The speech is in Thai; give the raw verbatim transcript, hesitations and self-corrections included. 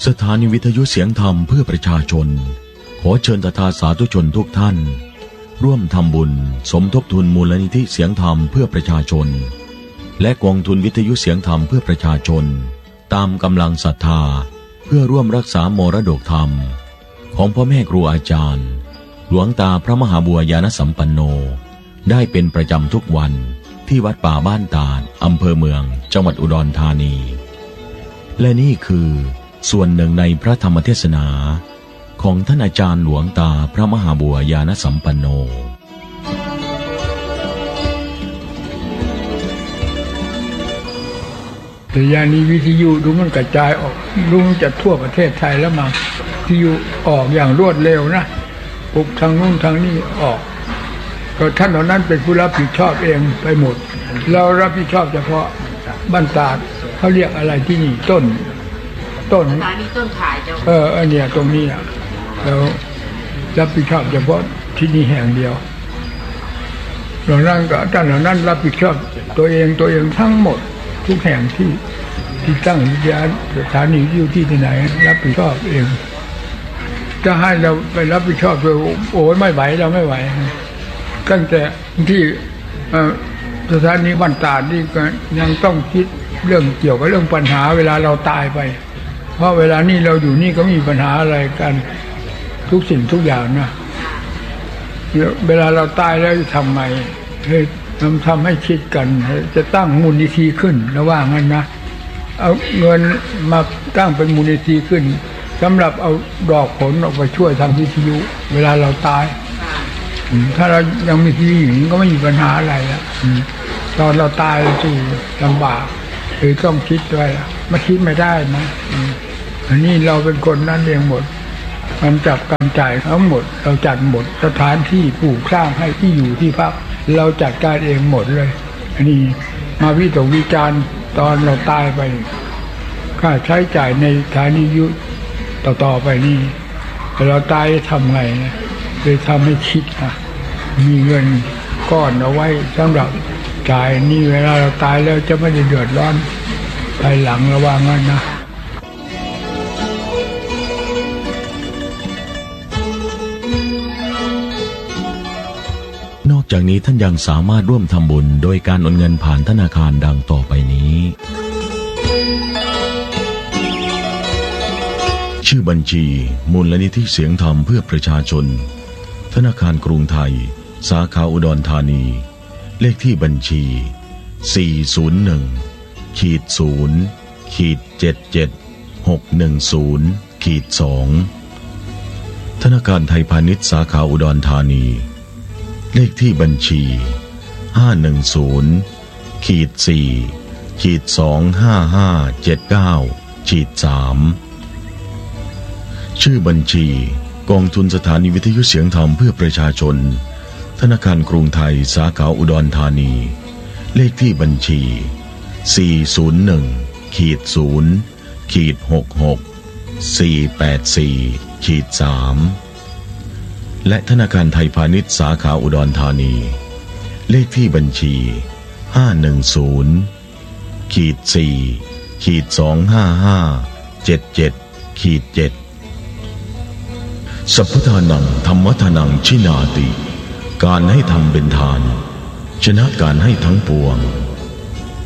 สถานีวิทยุเสียงธรรมเพื่อประชาชนขอเชิญทาสาธุชนทุกท่านร่วมทำบุญสมทบทุนมูลนิธิเสียงธรรมเพื่อประชาชนและกองทุนวิทยุเสียงธรรมเพื่อประชาชนตามกำลังศรัทธาเพื่อร่วมรักษามรดกธรรมของพ่อแม่ครูอาจารย์หลวงตาพระมหาบัวยานสัมปันโนได้เป็นประจำทุกวันที่วัดป่าบ้านตาดอำเภอเมืองจังหวัดอุดรธานีและนี่คือส่วนหนึ่งในพระธรรมเทศนาของท่านอาจารย์หลวงตาพระมหาบัวยานสัมปันโนแต่ยานี้วิทยุดูมันกระจายออกรู้จะทั่วประเทศไทยแล้วมาวิทยุออกอย่างรวดเร็วนะปุ๊บทางนู้นทางนี้ออกก็ท่านเหล่านั้นเป็นผู้รับผิดชอบเองไปหมดเรารับผิดชอบเฉพาะบ้านตาดเขาเรียกอะไรที่นี่ต้นต้นสถานีต้นถ่ายเจ้าเอออันเนี้ยตรงนี้อ่ะแล้วรับผิดชอบเฉพาะที่นี่แห่งเดียวเหล่านั้นก็ท่านเหล่านั้นรับผิดชอบตัวเองตัวเองทั้งหมดทุกแห่งที่ที่ตั้งวิทยาสถานีอยู่ที่ไหนรับผิดชอบเองจะให้เราไปรับผิดชอบโดยโอ้ยไม่ไหวเราไม่ไหวตั้งแต่ที่สถานีบ้านตาดนี่ก็ยังต้องคิดเรื่องเกี่ยวกับเรื่องปัญหาเวลาเราตายไปเพราะเวลานี้เราอยู่นี่ก็มีปัญหาอะไรกันทุกสิ่งทุกอย่างนะเวลาเราตายแล้วจะทำไงให้ทำทำให้คิดกันจะตั้งมูลนิธิขึ้นระหว่างนั้นนะเอาเงินมาตั้งเป็นมูลนิธิขึ้นสำหรับเอาดอกผลออกไปช่วยทางวิทยุเวลาเราตายถ้าเรายังมีที่อยู่ก็ไม่มีปัญหาอะไรแล้วตอนเราตายจะลำบากคือต้องคิดด้วยไม่คิดไม่ได้นะอันนี้เราเป็นคนนั่นเองหมดมันจับกำจ่ายทั้งหมดเราจัดหมดสถานที่ปลูกสร้างให้ที่อยู่ที่พักเราจัดการเองหมดเลยอันนี้มาวิตกวิจารณ์ตอนเราตายไปค่าใช้จ่ายในสถานียุต่อๆไปนี่เราตายทำไงนะเลยทำให้คิดอ่ะมีเงินก้อนเอาไว้สำหรับจ่ายนี่เวลาเราตายแล้วจะไม่ได้เดือดร้อนภายหลังระวังงั้นนะนอกจากนี้ท่านยังสามารถร่วมทำบุญโดยการโอนเงินผ่านธนาคารดังต่อไปนี้ชื่อบัญชีมูลนิธิเสียงธรรมเพื่อประชาชนธนาคารกรุงไทยสาขาอุดรธานีเลขที่บัญชี สี่ ศูนย์ หนึ่ง ศูนย์ เจ็ด เจ็ด หก หนึ่ง ศูนย์ สอง ธนาคารไทยพาณิชย์สาขาอุดรธานีเลขที่บัญชี ห้า หนึ่ง ศูนย์ สี่ สอง ห้า ห้า เจ็ด เก้า สามชื่อบัญชีกองทุนสถานีวิทยุเสียงธรรมเพื่อประชาชนธนาคารกรุงไทยสาขาอุดรธานีเลขที่บัญชี สี่ ศูนย์ หนึ่ง ศูนย์ หก หก สี่ แปด สี่ สามและธนาคารไทยพาณิชย์สาขาอุดรธานีเลขที่บัญชี ห้า หนึ่ง ศูนย์ สี่ สอง ห้า ห้า เจ็ด เจ็ด เจ็ดสัพพทานังธรรมทานังชินาติการให้ทำเป็นทานชนะการให้ทั้งปวง